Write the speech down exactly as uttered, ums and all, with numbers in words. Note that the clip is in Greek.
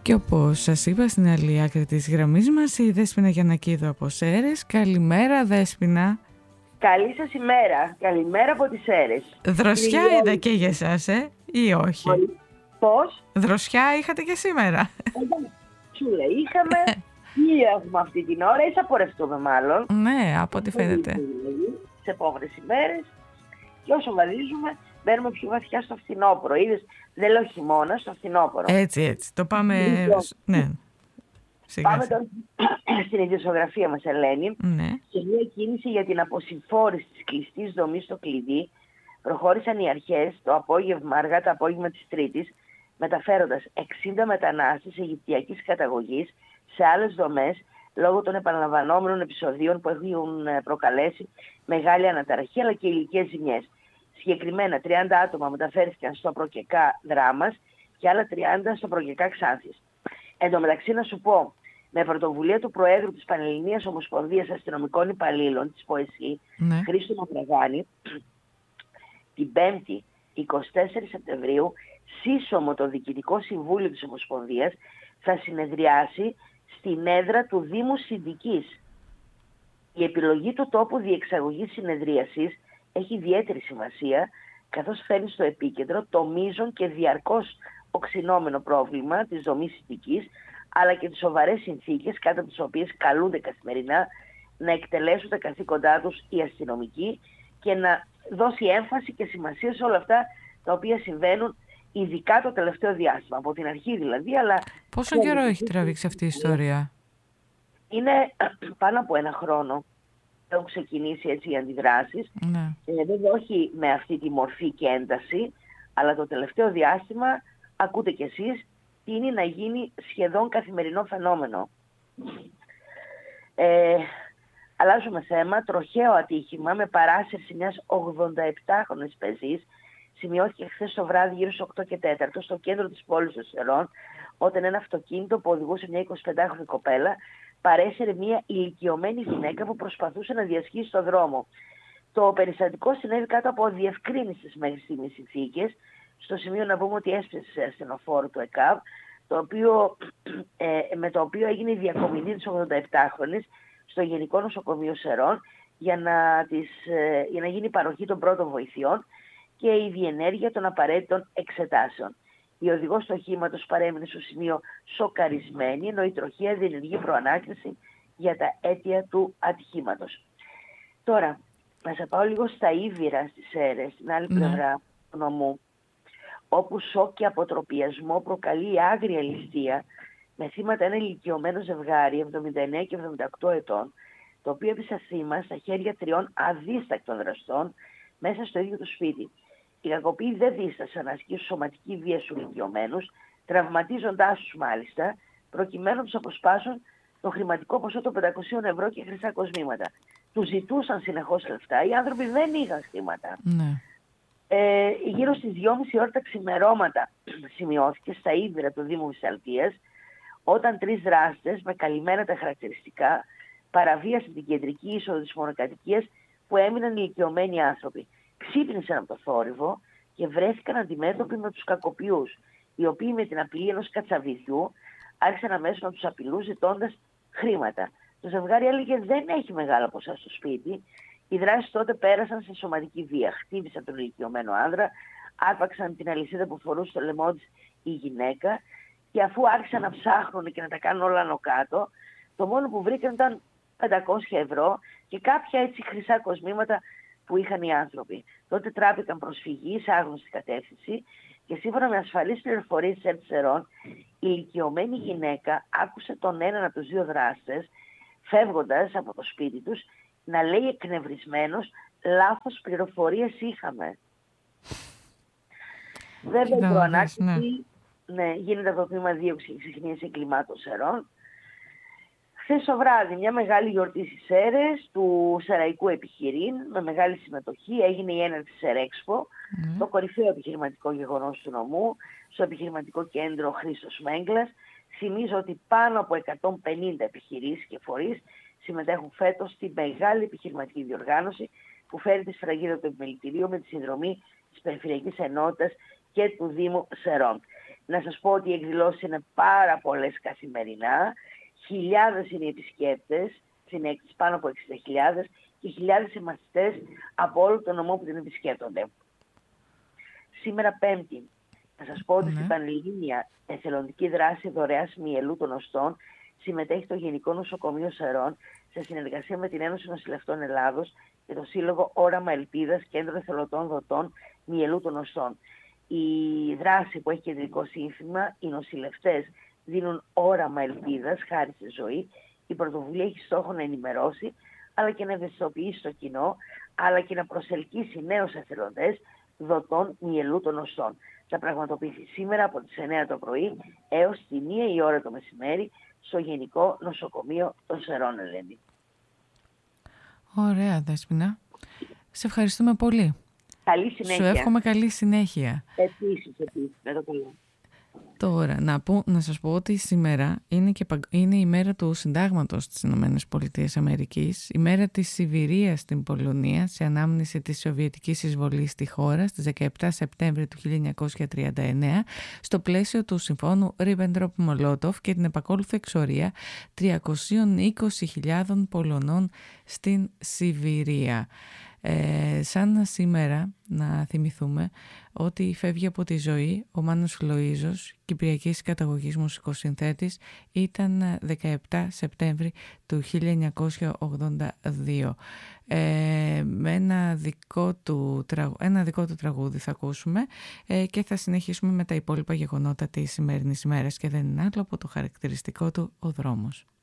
Και όπως σας είπα, στην άλλη άκρη της γραμμής μας η Δέσποινα Γιαννακίδου από Σέρρες. Καλημέρα, Δέσποινα. Καλή σας ημέρα. Καλημέρα από τις Σέρρες. Δροσιά Κρυώνει. είδα και για εσάς, ε, ή όχι? Πώς? Δροσιά είχατε και σήμερα? Σου λέει, είχαμε τι έχουμε αυτή την ώρα, ή θα πορευτούμε μάλλον. Ναι, από ό,τι φαίνεται. Σε επόμενες ημέρες. Και όσο βαδίζουμε, μπαίνουμε πιο βαθιά στο φθινόπωρο. Είδες, δεν λέω χειμώνα, στο φθινόπωρο. Έτσι, έτσι. Το πάμε... Λοιπόν, ναι. Σιγά, πάμε σιγά. τώρα στην ιδιοσιογραφία μας, Ελένη. Ναι. Σε μια κίνηση για την αποσυμφόρηση της κλειστής δομής στο κλειδί, προχώρησαν οι αρχές το απόγευμα, αργά το απόγευμα της Τρίτης, μεταφέροντας εξήντα μετανάστες αιγυπτιακής καταγωγής σε άλλες δομές, λόγω των επαναλαμβανόμενων επεισοδίων που έχουν προκαλέσει μεγάλη αναταραχή αλλά και υλικές ζημιές. Συγκεκριμένα, τριάντα άτομα μεταφέρθηκαν στο προκεκά Δράμας και άλλα τριάντα στο προκεκά Ξάνθης. Εν τω μεταξύ, να σου πω, με πρωτοβουλία του Προέδρου της Πανελληνίας Ομοσπονδίας Αστυνομικών Υπαλλήλων της ΠΟΕΣΥ, Ναι. Χρήστο Μαυραγάνη, την πέμπτη εικοστή τέταρτη Σεπτεμβρίου, σύσσωμο το Διοικητικό Συμβούλιο της Ομοσπονδίας θα συνεδριάσει στην έδρα του Δήμου Συνδικής. Η επιλογή του τόπου διεξαγωγής συνεδρίασης έχει ιδιαίτερη σημασία, καθώς φέρνει στο επίκεντρο το μείζον και διαρκώς οξυνόμενο πρόβλημα της δομής Συνδικής, αλλά και τις σοβαρές συνθήκες κάτω από τις οποίες καλούνται καθημερινά να εκτελέσουν τα καθήκοντά τους οι αστυνομικοί και να δώσει έμφαση και σημασία σε όλα αυτά τα οποία συμβαίνουν, ειδικά το τελευταίο διάστημα, από την αρχή δηλαδή. Αλλά πόσο καιρό έχει τραβήξει αυτή η ιστορία? Είναι πάνω από ένα χρόνο. Έχουν ξεκινήσει έτσι οι αντιδράσεις. Ναι. Ε, βέβαια όχι με αυτή τη μορφή και ένταση, αλλά το τελευταίο διάστημα, ακούτε κι εσείς, είναι να γίνει σχεδόν καθημερινό φαινόμενο. Ε, αλλάζουμε θέμα. Τροχαίο ατύχημα με παράσυρση μιας ογδονταεπτάχρονης πεζής σημειώθηκε χθες το βράδυ γύρω στις οκτώ και τέσσερα στο κέντρο της πόλης των Σερών, όταν ένα αυτοκίνητο που οδηγούσε μια εικοσιπεντάχρονη κοπέλα παρέσυρε μια ηλικιωμένη γυναίκα που προσπαθούσε να διασχίσει το δρόμο. Το περιστατικό συνέβη κάτω από διευκρίνησες μέχρι στιγμής συνθήκες. Στο σημείο να πούμε ότι έσπασε σε ασθενοφόρο του ΕΚΑΒ, το οποίο, ε, με το οποίο έγινε η διακομιδή της ογδονταεπτάχρονης στο Γενικό Νοσοκομείο Σερών για να, της, ε, για να γίνει η παροχή των πρώτων βοηθειών και η διενέργεια των απαραίτητων εξετάσεων. Η οδηγός του οχήματος παρέμεινε στο σημείο σοκαρισμένη, ενώ η τροχαία διενεργεί προανάκριση για τα αίτια του ατυχήματος. Τώρα, να σε πάω λίγο στα Ήβυρα στις Σέρρες, στην άλλη Ναι. πλευρά του νομού, όπου σοκ και αποτροπιασμό προκαλεί άγρια ληστεία, με θύματα ένα ηλικιωμένο ζευγάρι εβδομήντα εννέα και εβδομήντα οκτώ ετών, το οποίο έπεσε θύμα στα χέρια τριών αδίστακτων δραστών μέσα στο ίδιο το σπίτι. Οι κακοποιοί δεν δίστασαν να ασκήσουν σωματική βία στους ηλικιωμένους, τραυματίζοντάς τους μάλιστα, προκειμένου να τους αποσπάσουν το χρηματικό ποσό των πεντακοσίων ευρώ και χρυσά κοσμήματα. Τους ζητούσαν συνεχώς λεφτά, οι άνθρωποι δεν είχαν χρήματα. Ναι. Ε, γύρω στις δυόμιση ώρα τα ξημερώματα σημειώθηκε στα Ήβυρα του Δήμου Βυσσαλτίας, όταν τρεις δράστες με καλυμμένα τα χαρακτηριστικά παραβίασαν την κεντρική είσοδο της μονοκατοικίας που έμειναν ηλικιωμένοι άνθρωποι. Ξύπνησαν από το θόρυβο και βρέθηκαν αντιμέτωποι με τους κακοποιούς, οι οποίοι με την απειλή ενός κατσαβιδιού άρχισαν αμέσως να τους απειλούν ζητώντας χρήματα. Το ζευγάρι έλεγε δεν έχει μεγάλα ποσά στο σπίτι. Οι δράσεις τότε πέρασαν σε σωματική βία. Χτύπησαν τον ηλικιωμένο άνδρα, άρπαξαν την αλυσίδα που φορούσε στο λαιμό της η γυναίκα και αφού άρχισαν να ψάχνουν και να τα κάνουν όλα άνω κάτω, το μόνο που βρήκαν ήταν πεντακόσια ευρώ και κάποια έτσι χρυσά κοσμήματα που είχαν οι άνθρωποι. Τότε τράπηκαν προσφυγή σε άγνωστη κατεύθυνση και σύμφωνα με ασφαλείς πληροφορίες της Ερτσερών, η ηλικιωμένη γυναίκα άκουσε τον έναν από τους δύο δράστες, φεύγοντας από το σπίτι τους, να λέει εκνευρισμένος «λάθος πληροφορίες είχαμε». Βέβαια η προανάκριση, ναι. Ναι, γίνεται από το τμήμα δίωξη και ξεχνίας εγκλημάτων Σερών. Χθες το βράδυ μια μεγάλη γιορτή στις Σέρρες του Σεραϊκού Επιχειρήν με μεγάλη συμμετοχή. Έγινε η έναρξη Σερέξπο, mm. το κορυφαίο επιχειρηματικό γεγονός του νομού, στο επιχειρηματικό κέντρο Χρήστος Μέγκλας. Θυμίζω ότι πάνω από εκατόν πενήντα επιχειρήσεις και φορείς συμμετέχουν φέτος στη μεγάλη επιχειρηματική διοργάνωση που φέρει τη σφραγίδα του επιμελητηρίου με τη συνδρομή της Περιφερειακής Ενότητας και του Δήμου Σερών. Να σας πω ότι οι εκδηλώσεις είναι πάρα πολλές καθημερινά. Χιλιάδες είναι οι επισκέπτες στην έκθεση, πάνω από εξήντα χιλιάδες, και χιλιάδες οι μαθητές από όλο τον νομό που την επισκέπτονται. Σήμερα Πέμπτη, να σας πω ότι Ναι. στην Πανελλήνια εθελοντική δράση δωρεάς μυελού των οστών συμμετέχει το Γενικό Νοσοκομείο Σερών σε συνεργασία με την Ένωση Νοσηλευτών Ελλάδος και το Σύλλογο Όραμα Ελπίδας, Κέντρο Εθελοντών Δοτών Μυελού των Οστών. Η δράση που έχει κεντρικό σύνθημα, οι νοσηλευτές δίνουν όραμα ελπίδας χάρη στη ζωή. Η πρωτοβουλία έχει στόχο να ενημερώσει, αλλά και να ευαισθητοποιήσει το κοινό, αλλά και να προσελκύσει νέους εθελοντές δοτών μυελού των οστών. Θα πραγματοποιηθεί σήμερα από τις εννιά το πρωί έως τη μία η ώρα το μεσημέρι στο Γενικό Νοσοκομείο των Σερών, Ελένη. Ωραία, Δέσποινα. Σε ευχαριστούμε πολύ. Καλή συνέχεια. Σου εύχομαι καλή συνέχεια. Επίσης, επίσης. Με το καλό. Τώρα, να, πω, να σας πω ότι σήμερα είναι, και, είναι η μέρα του Συντάγματος της Ηνωμένες Πολιτείες Αμερικής, η μέρα της Σιβηρίας στην Πολωνία, σε ανάμνηση της Σοβιετικής εισβολής στη χώρα στις δεκαεπτά Σεπτέμβρη του χίλια εννιακόσια τριάντα εννέα, στο πλαίσιο του Συμφώνου Ρίμπεντροπ-Μολότοφ και την επακόλουθη εξορία τριακόσιες είκοσι χιλιάδες Πολωνών στην Σιβηρία. Ε, σαν σήμερα να θυμηθούμε ότι φεύγει από τη ζωή ο Μάνος Λοΐζος, κυπριακής καταγωγής μουσικοσυνθέτης, ήταν δεκαεπτά Σεπτέμβρη του χίλια εννιακόσια ογδόντα δύο. Ε, με ένα δικό, του, ένα δικό του τραγούδι θα ακούσουμε ε, και θα συνεχίσουμε με τα υπόλοιπα γεγονότα της σημερινής ημέρας, και δεν είναι άλλο από το χαρακτηριστικό του «Ο δρόμος».